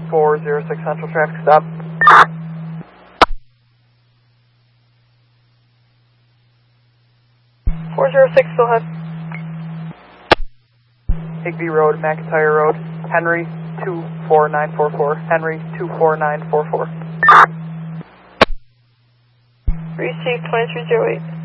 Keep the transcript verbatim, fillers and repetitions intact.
four zero six Central traffic stop. four zero six, still ahead. Higbee Road, McIntyre Road, Henry two four nine four four, Henry two four nine four four. Received twenty-three zero eight.